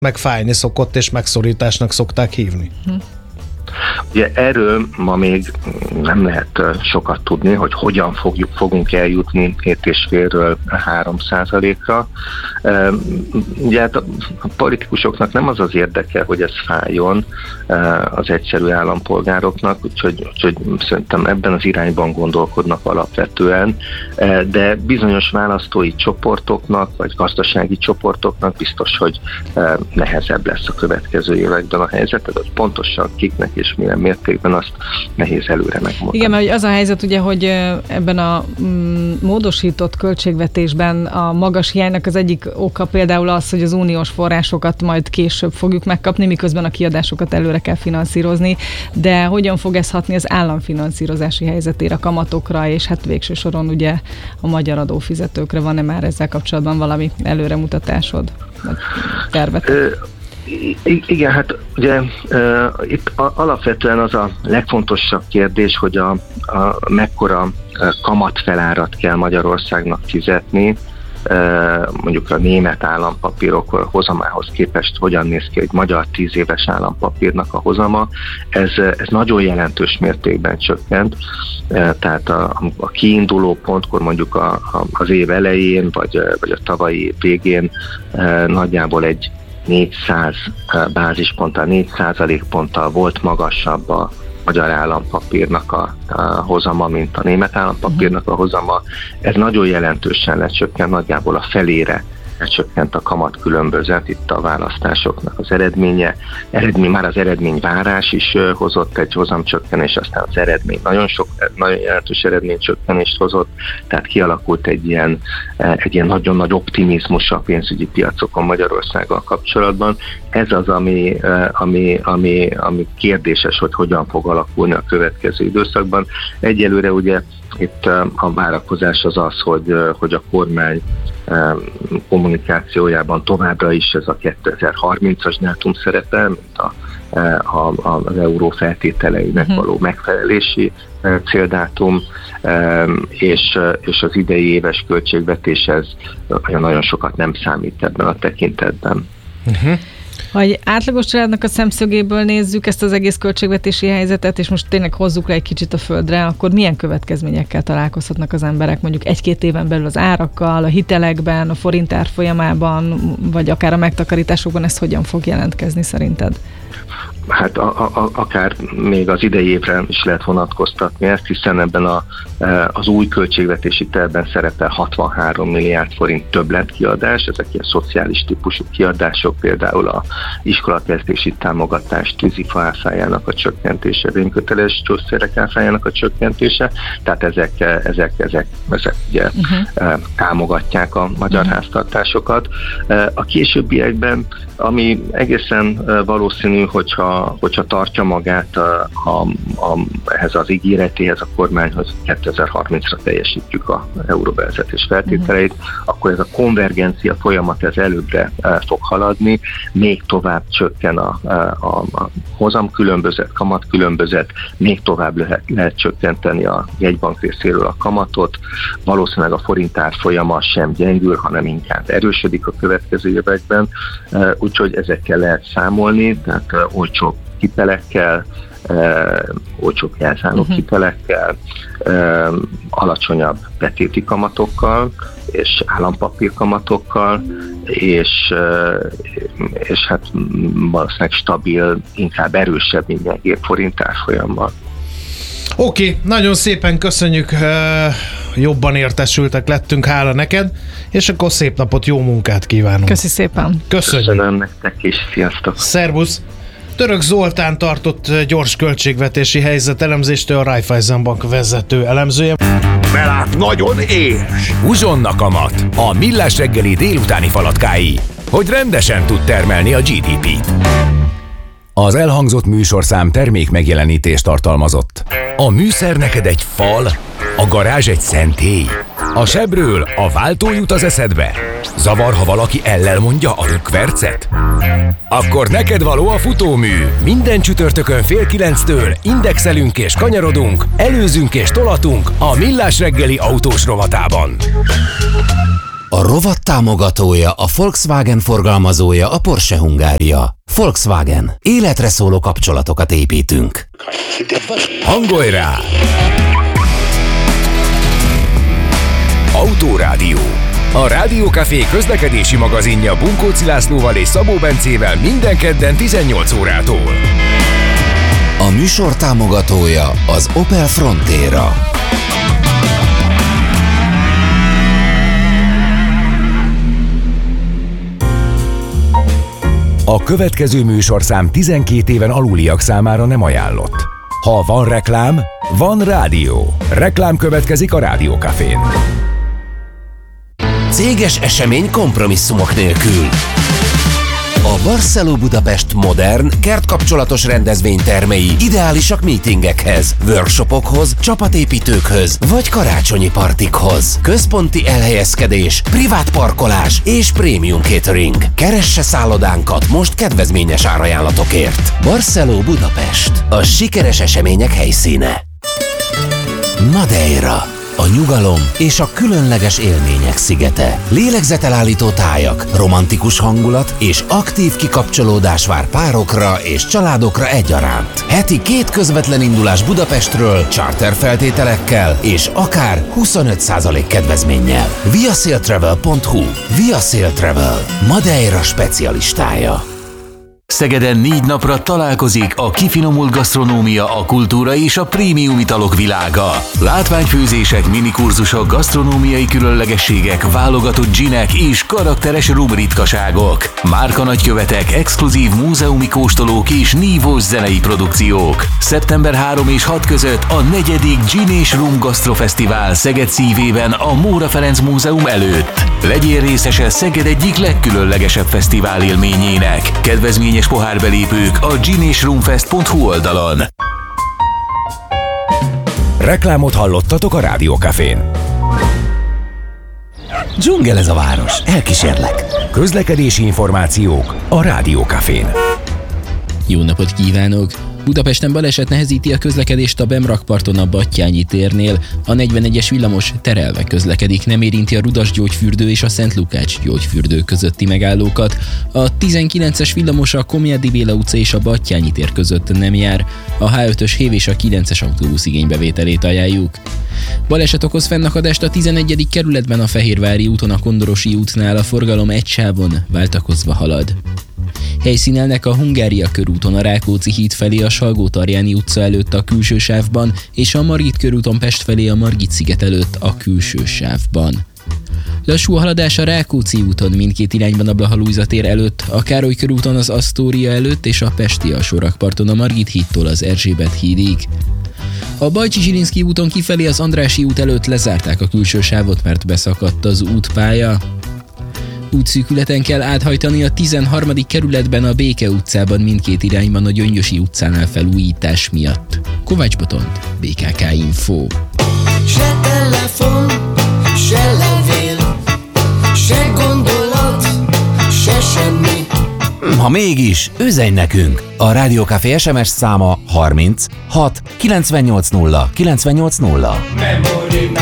meg fájni szokott, és megszorításnak szokták hívni. Ugye erről ma még nem lehet sokat tudni, hogy hogyan fogunk eljutni 7,5-ről 3%-ra. Ugye hát a politikusoknak nem az az érdeke, hogy ez fájjon az egyszerű állampolgároknak, úgyhogy szerintem ebben az irányban gondolkodnak alapvetően, de bizonyos választói csoportoknak, vagy gazdasági csoportoknak biztos, hogy nehezebb lesz a következő években a helyzet, hogy pontosan kiknek és milyen mértékben, azt nehéz előre megmondani. Igen, mert az a helyzet ugye, hogy ebben a módosított költségvetésben a magas hiánynak az egyik oka például az, hogy az uniós forrásokat majd később fogjuk megkapni, miközben a kiadásokat előre kell finanszírozni, de hogyan fog ez hatni az államfinanszírozási helyzetére, a kamatokra, és hát végső soron ugye a magyar adófizetőkre? Van-e már ezzel kapcsolatban valami előremutatásod? Tervet? Igen, hát ugye itt alapvetően az a legfontosabb kérdés, hogy mekkora kamatfelárat kell Magyarországnak fizetni, mondjuk a német állampapírok hozamához képest hogyan néz ki egy magyar 10 éves állampapírnak a hozama. Ez nagyon jelentős mértékben csökkent, tehát a kiinduló pontkor mondjuk az év elején, vagy a tavalyi év végén nagyjából egy 400 bázisponttal, 4%-ponttal volt magasabb a magyar állampapírnak a hozama, mint a német állampapírnak a hozama. Ez nagyon jelentősen lecsökkent, nagyjából a felére lecsökkent a kamatkülönbözet, itt a választásoknak az eredménye. Már az eredményvárás is hozott egy hozamcsökkenés, aztán az eredmény nagyon jelentős eredménycsökkenést hozott, tehát kialakult egy ilyen nagyon nagy optimizmus a pénzügyi piacokon Magyarországgal kapcsolatban. Ez az, ami kérdéses, hogy hogyan fog alakulni a következő időszakban. Egyelőre ugye itt a várakozás az, hogy a kormány kommunikációjában továbbra is ez a 2030-as dátum szerepel, mint az euró feltételeinek való megfelelési céldátum, és az idei éves költségvetéshez nagyon sokat nem számít ebben a tekintetben. Ha egy átlagos családnak a szemszögéből nézzük ezt az egész költségvetési helyzetet, és most tényleg hozzuk le egy kicsit a földre, akkor milyen következményekkel találkozhatnak az emberek mondjuk 1-2 éven belül az árakkal, a hitelekben, a forint árfolyamában, vagy akár a megtakarításokban? Ez hogyan fog jelentkezni szerinted? Hát akár még az idei évre is lehet vonatkoztatni ezt, hiszen ebben az új költségvetési tervben szerepel 63 milliárd forint többletkiadás, ezek ilyen szociális típusú kiadások, például a iskolakezdési támogatás, tűzifa áfájának a csökkentése, vényköteles gyógyszerek áfájának a csökkentése, tehát ezek ugye támogatják a magyar háztartásokat. A későbbiekben, ami egészen valószínű, hogyha tartja magát ehhez az ígéretéhez, a kormány, hogy 2030-ra teljesítjük az euróbevezetés feltételeit, akkor ez a konvergencia folyamat ez előbbre fog haladni, még tovább csökken a hozamkülönbözet, kamatkülönbözet, még tovább lehet csökkenteni a jegybank részéről a kamatot, valószínűleg a forint árfolyama sem gyengül, hanem inkább erősödik a következő években, úgyhogy ezekkel lehet számolni, tehát olcsóbb hitelekkel, olcsóbb jelzálók hitelekkel, alacsonyabb betéti kamatokkal és állampapír kamatokkal, és hát valószínűleg stabil, inkább erősebb mindenképp forint árfolyammal. Oké, nagyon szépen köszönjük, jobban értesültek lettünk, hála neked, és akkor szép napot, jó munkát kívánunk. Köszi szépen. Köszönöm nektek is, sziasztok. Szervusz. Török Zoltán tartott gyors költségvetési helyzetelemzést, a Raiffeisen Bank vezető elemzője. Belát nagyon éhes. Uzsonna kamat, a Millás reggeli délutáni falatkái, hogy rendesen tud termelni a GDP-t. Az elhangzott műsorszám termék megjelenítést tartalmazott. A műszer neked egy fal, a garázs egy szentély. A sebről a váltó jut az eszedbe. Zavar, ha valaki ellel mondja a rükvercet? Akkor neked való a futómű. Minden csütörtökön 8:30 indexelünk és kanyarodunk, előzünk és tolatunk a Millás reggeli autós rovatában. A rovat támogatója, a Volkswagen forgalmazója, a Porsche Hungária. Volkswagen. Életre szóló kapcsolatokat építünk. Hangolj rá! Autórádió. A Rádiókafé közlekedési magazinja Bunkóci Lászlóval és Szabó Bencével minden kedden 18 órától. A műsor támogatója az Opel Frontera. A következő műsorszám 12 éven aluliak számára nem ajánlott. Ha van reklám, van rádió. Reklám következik a Rádiókafén. Céges esemény kompromisszumok nélkül. A Barceló Budapest modern, kertkapcsolatos rendezvénytermei ideálisak meetingekhez, workshopokhoz, csapatépítőkhöz vagy karácsonyi partikhoz. Központi elhelyezkedés, privát parkolás és prémium catering. Keresse szállodánkat most kedvezményes árajánlatokért. Barceló Budapest. A sikeres események helyszíne. Madeira. A nyugalom és a különleges élmények szigete. Lélegzetelállító tájak, romantikus hangulat és aktív kikapcsolódás vár párokra és családokra egyaránt. Heti 2 közvetlen indulás Budapestről, charter feltételekkel és akár 25% kedvezménnyel. viasailtravel.hu. Via Travel. Madeira specialistája. Szegeden 4 napra találkozik a kifinomult gasztronómia, a kultúra és a prémium italok világa. Látványfőzések, minikurzusok, gasztronómiai különlegességek, válogatott ginek és karakteres rum ritkaságok. Márka nagykövetek, exkluzív múzeumi kóstolók és nívós zenei produkciók. Szeptember 3 és 6 között a 4. Gin és Rum Gasztrofesztivál Szeged szívében a Móra Ferenc Múzeum előtt. Legyél részese Szeged egyik legkülönlegesebb fesztivál élményének. Kedvezményes pohárbelépők a ginesrumfest.hu oldalon. Reklámot hallottatok a Rádiókafén. Dzsungel ez a város, elkísérlek. Közlekedési információk a Rádiókafén. Jó napot kívánok! Budapesten baleset nehezíti a közlekedést a Bemrakparton a Batthyány térnél. A 41-es villamos terelve közlekedik, nem érinti a Rudas gyógyfürdő és a Szent Lukács gyógyfürdő közötti megállókat. A 19-es villamos a Komjádi Béla utca és a Batthyány tér között nem jár. A H5-ös hév és a 9-es autóbusz igénybevételét ajánljuk. Baleset okoz fennakadást a 11. kerületben a Fehérvári úton a Kondorosi útnál, a forgalom egy sávon váltakozva halad. Helyszínelnek a Hungária körúton a Rákóczi híd felé a Salgó-Tarjáni utca előtt a külső sávban, és a Margit körúton Pest felé a Margit-sziget előtt a külső sávban. Lassú a haladás a Rákóczi úton mindkét irányban a Blaha-Lujza tér előtt, a Károly körúton az Asztória előtt és a pesti alsórakparton a Margit hídtól az Erzsébet hídig. A Bajcsi-Zsilinszky úton kifelé az Andrássy út előtt lezárták a külső sávot, mert beszakadt az útpálya. Útszűkületen kell áthajtani a 13. kerületben a Béke utcában mindkét irányban a Gyöngyösi utcánál felújítás miatt. Kovács Botont, BKK Info. Se telefon, se levél, se gondolat, se semmi. Ha mégis, üzenj nekünk! A Rádiókafé SMS száma 30 6 980 980. Memory.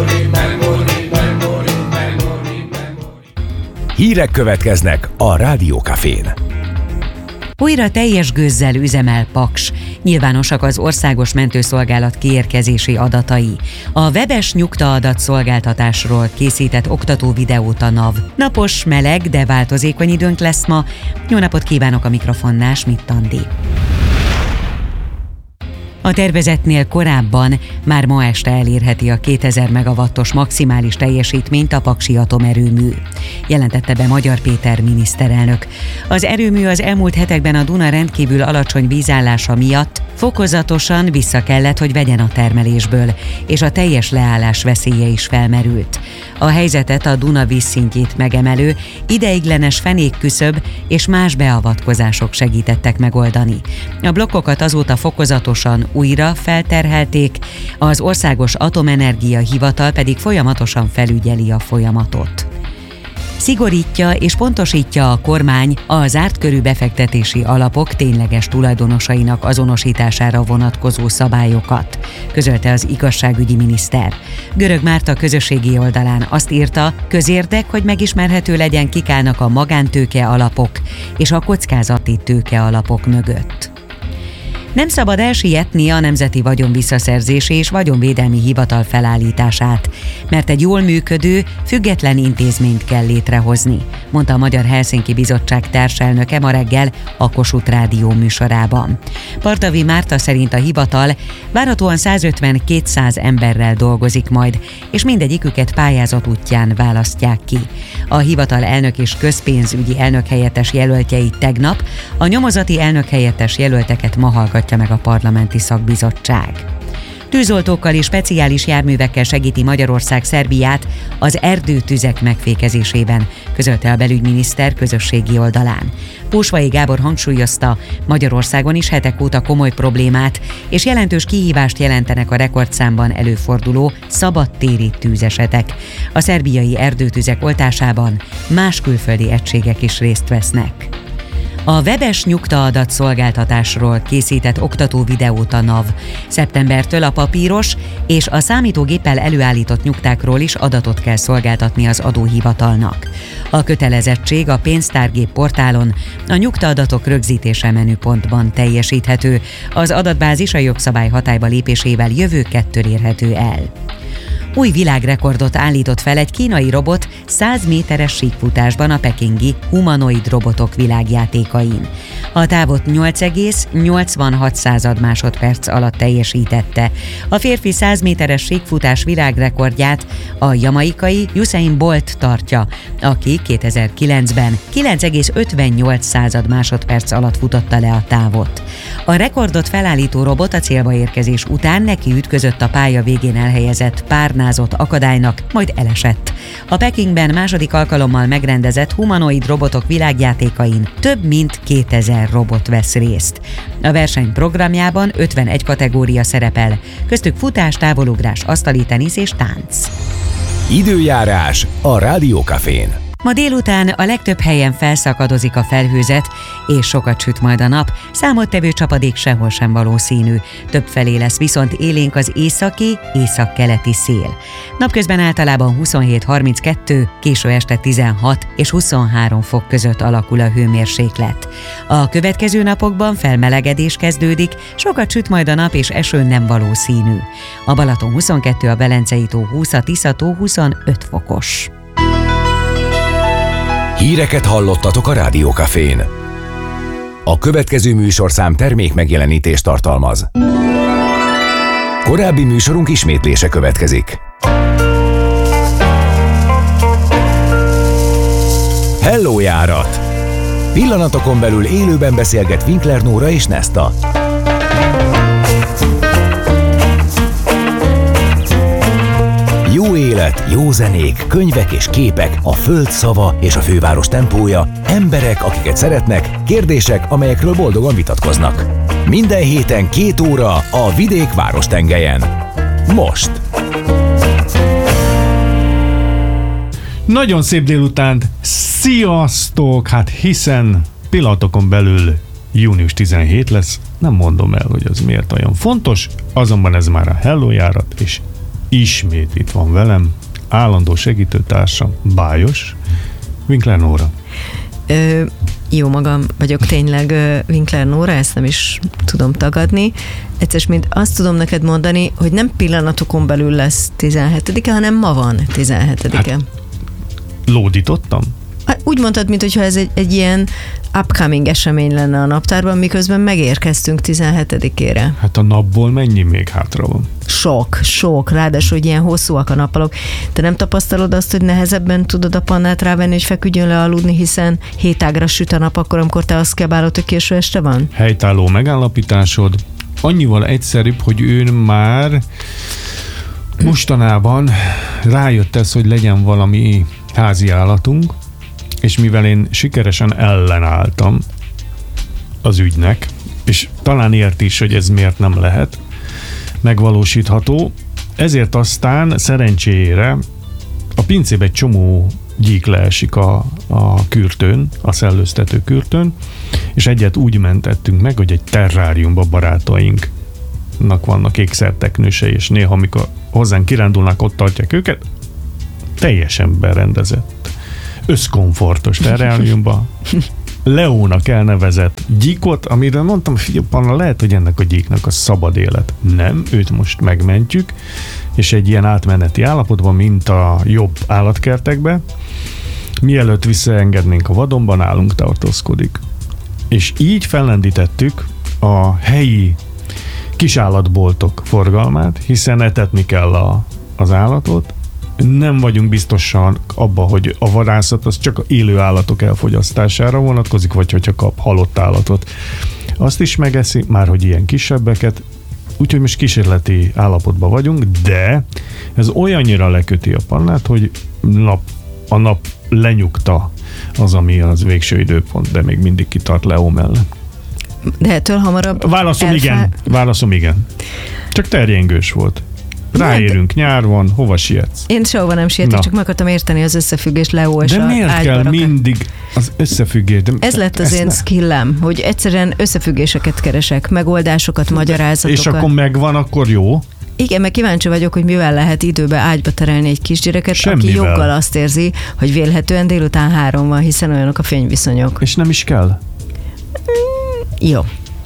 Hírek következnek a Rádiókafén. Újra teljes gőzzel üzemel Paks. Nyilvánosak az Országos Mentőszolgálat kiérkezési adatai. A webes nyugtaadatszolgáltatásról készített oktató videót a NAV. Napos, meleg, de változékony időnk lesz ma. Jó napot kívánok, a mikrofonnál Schmidt Andi. A tervezetnél korábban már ma este elérheti a 2000 megawattos maximális teljesítményt a paksi atomerőmű, jelentette be Magyar Péter miniszterelnök. Az erőmű az elmúlt hetekben a Duna rendkívül alacsony vízállása miatt fokozatosan vissza kellett, hogy vegyen a termelésből, és a teljes leállás veszélye is felmerült. A helyzetet a Duna vízszintjét megemelő, ideiglenes fenékküszöb és más beavatkozások segítettek megoldani. A blokkokat azóta fokozatosan újra felterhelték, az Országos Atomenergia Hivatal pedig folyamatosan felügyeli a folyamatot. Szigorítja és pontosítja a kormány a zárt körű befektetési alapok tényleges tulajdonosainak azonosítására vonatkozó szabályokat, közölte az igazságügyi miniszter. Görög Márta közösségi oldalán azt írta, közérdek, hogy megismerhető legyen, kik állnak a magántőke alapok és a kockázati tőke alapok mögött. Nem szabad elsietni a Nemzeti Vagyonvisszaszerzési és Vagyonvédelmi Hivatal felállítását, mert egy jól működő, független intézményt kell létrehozni, mondta a Magyar Helsinki Bizottság társelnöke ma reggel a Kossuth Rádió műsorában. Partavi Márta szerint a hivatal várhatóan 150-200 emberrel dolgozik majd, és mindegyiküket pályázat útján választják ki. A hivatal elnök és közpénzügyi elnökhelyettes jelöltjeit tegnap, a nyomozati elnökhelyettes jelölteket ma hallgatják meg a parlamenti szakbizottság. Tűzoltókkal és speciális járművekkel segíti Magyarország Szerbiát az erdőtüzek megfékezésében, közölte a belügyminiszter közösségi oldalán. Pósvai Gábor hangsúlyozta, Magyarországon is hetek óta komoly problémát és jelentős kihívást jelentenek a rekordszámban előforduló szabadtéri tűzesetek. A szerbiai erdőtüzek oltásában más külföldi egységek is részt vesznek. A webes nyugtaadat szolgáltatásról készített oktató videót a NAV. Szeptembertől a papíros és a számítógéppel előállított nyugtákról is adatot kell szolgáltatni az adóhivatalnak. A kötelezettség a pénztárgép portálon, a nyugtaadatok rögzítése menüpontban teljesíthető. Az adatbázis a jogszabály hatályba lépésével jövő 2 érhető el. Új világrekordot állított fel egy kínai robot 100 méteres síkfutásban a pekingi humanoid robotok világjátékain. A távot 8,86 másodperc alatt teljesítette. A férfi 100 méteres síkfutás világrekordját a jamaikai Usain Bolt tartja, aki 2009-ben 9,58 másodperc alatt futotta le a távot. A rekordot felállító robot a célba érkezés után nekiütközött a pálya végén elhelyezett párnázott akadálynak, majd elesett. A Pekingben második alkalommal megrendezett humanoid robotok világjátékain több mint 2000 robot vesz részt. A verseny programjában 51 kategória szerepel, köztük futás, távolugrás, asztali tenisz és tánc. Időjárás a Rádió Cafén. Ma délután a legtöbb helyen felszakadozik a felhőzet, és sokat süt majd a nap, számottevő csapadék sehol sem valószínű. Többfelé lesz viszont élénk az északi, északkeleti szél. Napközben általában 27-32, késő este 16 és 23 fok között alakul a hőmérséklet. A következő napokban felmelegedés kezdődik, sokat süt majd a nap és eső nem valószínű. A Balaton 22, a Velencei tó 20, a Tisza tó 25 fokos. Híreket hallottatok a Rádió Cafén. A következő műsorszám termék megjelenítést tartalmaz. Korábbi műsorunk ismétlése következik. Hello járat! Pillanatokon belül élőben beszélget Winkler Nóra és Nesta. Jó élet, jó zenék, könyvek és képek, a föld szava és a főváros tempója, emberek, akiket szeretnek, kérdések, amelyekről boldogan vitatkoznak. Minden héten 2 óra a Vidék várostengelyen. Most! Nagyon szép délután, sziasztok! Hát hiszen pillanatokon belül június 17 lesz, nem mondom el, hogy az miért olyan fontos, azonban ez már a Hello járat, és ismét itt van velem, állandó segítőtársam, Bájos, Winkler Nóra. Jó magam vagyok tényleg Winkler Nóra, ezt nem is tudom tagadni. Egyszer mint azt tudom neked mondani, hogy nem pillanatokon belül lesz 17-e, hanem ma van 17-e. Hát, lódítottam? Úgy mondtad, mintha ez egy ilyen upcoming esemény lenne a naptárban, miközben megérkeztünk 17-ére. Hát a napból mennyi még hátra van? Sok, ráadásul, hogy ilyen hosszúak a nappalok. Te nem tapasztalod azt, hogy nehezebben tudod a pannát rávenni, hogy feküdjön le aludni, hiszen 7 ágra süt a nap, akkor, amikor te azt kiabálod, hogy késő este van? Helytálló megállapításod. Annyival egyszerűbb, hogy ő már mostanában rájött ez, hogy legyen valami házi állatunk, és mivel én sikeresen ellenálltam az ügynek, és talán ért is, hogy ez miért nem lehet megvalósítható, ezért aztán szerencsére a pincébe egy csomó gyík leesik a kürtőn, a szellőztető kürtőn, és egyet úgy mentettünk meg, hogy egy terráriumba barátainknak vannak ékszerteknősei, és néha, amikor hozzánk kirándulnak, ott tartják őket, teljesen berendezett, összkomfortos terráriumba, Leónak elnevezett gyíkot, amire mondtam, figyelj, Panna, lehet, hogy ennek a gyíknak a szabad élet. Nem, őt most megmentjük, és egy ilyen átmeneti állapotban, mint a jobb állatkertekbe, mielőtt visszaengednénk a vadonban, nálunk tartózkodik. És így fellendítettük a helyi kisállatboltok forgalmát, hogyha etetni kell az állatot. Nem vagyunk biztosan abban, hogy a vadászat az csak élő állatok elfogyasztására vonatkozik, vagy hogyha kap halott állatot, azt is megeszi, már hogy ilyen kisebbeket, úgyhogy most kísérleti állapotban vagyunk, de ez olyannyira leköti a Pannát, hogy a nap lenyugta az, ami az végső időpont, de még mindig kitart Leó mellett. De ettől hamarabb Válaszom igen. Csak terjengős volt. Ráérünk, nyár van, hova sietsz? Én sehova nem sietek, csak meg akartam érteni az összefüggést Leó és de miért kell mindig az összefüggés? Ez lett az én skillem, hogy egyszerűen összefüggéseket keresek, megoldásokat, magyarázatokat. És akkor megvan, akkor jó? Igen, meg kíváncsi vagyok, hogy mivel lehet időbe ágyba terelni egy kisgyereket, aki joggal azt érzi, hogy vélhetően délután 3 van, hiszen olyanok a fényviszonyok. És nem is kell? Jó.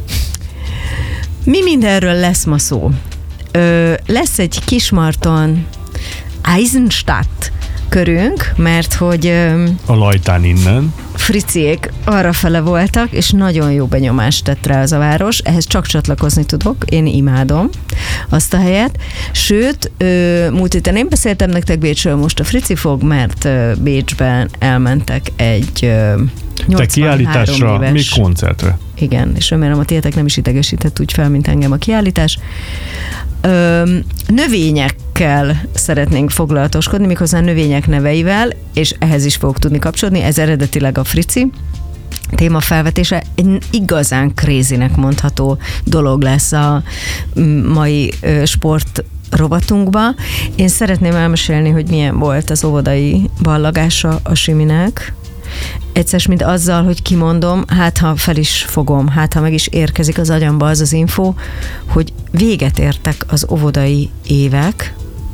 Mi mindenről lesz ma szó? Lesz egy Kismarton Eisenstadt körünk, mert hogy a Lajtán innen Friciék arrafele voltak, és nagyon jó benyomást tett rá az a város. Ehhez csak csatlakozni tudok, én imádom azt a helyet. Sőt, múlt héten én beszéltem nektek Bécsről, most a Frici fog, mert Bécsben elmentek egy 83 éves... még koncertre. Igen, és remélem a tiétek nem is idegesített úgy fel, mint engem a kiállítás. Növényekkel szeretnénk foglalatoskodni, méghozzá növények neveivel, és ehhez is fogok tudni kapcsolódni, ez eredetileg a Frici témafelvetése. Egy igazán crazynek mondható dolog lesz a mai sport rovatunkba. Én szeretném elmesélni, hogy milyen volt az óvodai ballagása a Siminek. Egyszer, mint azzal, hogy kimondom, hát ha fel is fogom, hát ha meg is érkezik az agyamba az info, hogy véget értek az óvodai évek,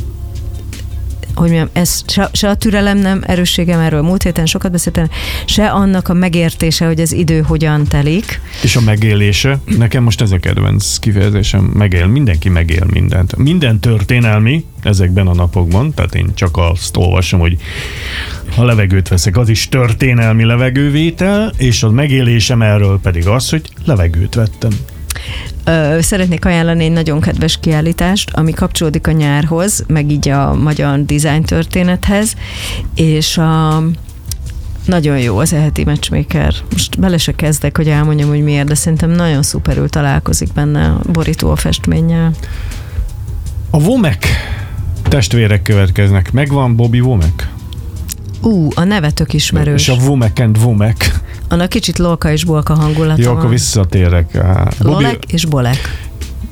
hogy mondjam, ez se a türelem nem erősségem, erről múlt héten sokat beszéltem, se annak a megértése, hogy az idő hogyan telik. És a megélése, nekem most ez a kedvenc kifejezésem, mindenki megél mindent. Minden történelmi ezekben a napokban, tehát én csak azt olvasom, hogy ha levegőt veszek, az is történelmi levegővétel, és a megélésem erről pedig az, hogy levegőt vettem. Szeretnék ajánlani egy nagyon kedves kiállítást, ami kapcsolódik a nyárhoz, meg így a magyar design történethez, és nagyon jó az eheti matchmaker. Most bele se kezdek, hogy elmondjam, hogy miért, de szerintem nagyon szuperül találkozik benne a borító a festménnyel. A Womack testvérek következnek. Megvan Bobby Womack? A neve tök ismerős. És a Womack and Womack. Annak kicsit lolka és bolka hangulata jó, akkor visszatérek. Lolek és bolek.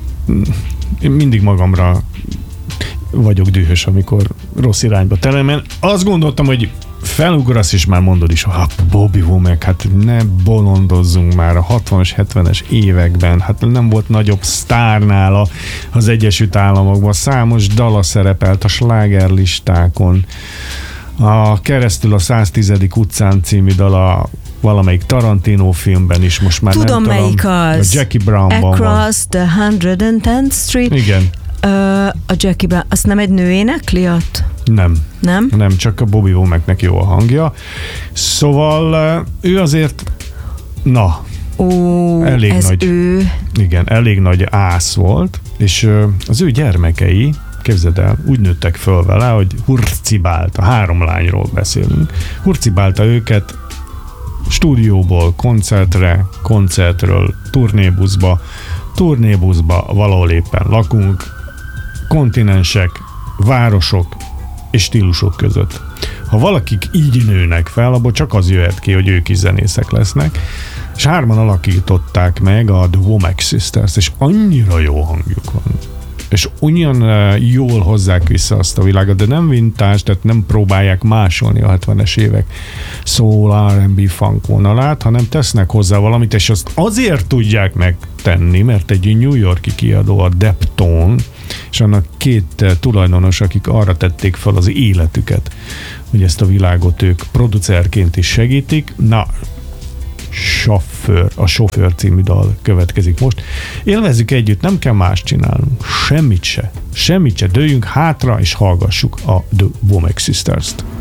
Én mindig magamra vagyok dühös, amikor rossz irányba terem. Azt gondoltam, hogy felugrasz, és már mondod is, Bobby Womack, hát ne bolondozzunk már a 60-as, 70-es években, hát nem volt nagyobb sztárnál az Egyesült Államokban, számos dala szerepelt a slágerlistákon, keresztül a 110. utcán című dala valamelyik Tarantino filmben is, most már tudom, nem melyik tudom. az. A Jackie Brownban Across the 110th Street. Igen. A Jackie Brown, azt nem egy nő énekli ott? Nem, csak a Bobby Womacknek jó a hangja. Szóval ő azért, elég ez nagy, ő. Igen, elég nagy ász volt, és az ő gyermekei, képzeld el, úgy nőttek föl vele, hogy hurcibálta, 3 lányról beszélünk, hurcibálta őket stúdióból koncertről, turnébuszba valahol éppen lakunk, kontinensek, városok és stílusok között. Ha valakik így nőnek fel, abból csak az jöhet ki, hogy ők is zenészek lesznek, és 3 alakították meg a The Womack Sisters, és annyira jó hangjuk van. és ugyan jól hozzák vissza azt a világot, de nem vintage, tehát nem próbálják másolni a 70-es évek soul, R&B, funk vonalát, hanem tesznek hozzá valamit, és azt azért tudják megtenni, mert egy New York-i kiadó, a Deptone, és annak 2 tulajdonos, akik arra tették fel az életüket, hogy ezt a világot ők producerként is segítik. Na, a Sofőr című dal következik most. Élvezzük együtt, nem kell más csinálnunk. Semmit se. Dőljünk hátra, és hallgassuk a The Womack Sisters-t.